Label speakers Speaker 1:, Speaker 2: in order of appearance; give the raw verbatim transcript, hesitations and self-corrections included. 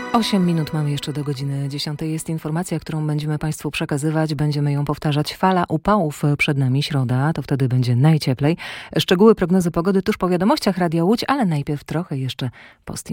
Speaker 1: Osiem minut mamy jeszcze do godziny dziesiątej. Jest informacja, którą będziemy Państwu przekazywać. Będziemy ją powtarzać. Fala upałów przed nami, środa, to wtedy będzie najcieplej. Szczegóły prognozy pogody tuż po wiadomościach Radia Łódź, ale najpierw trochę jeszcze post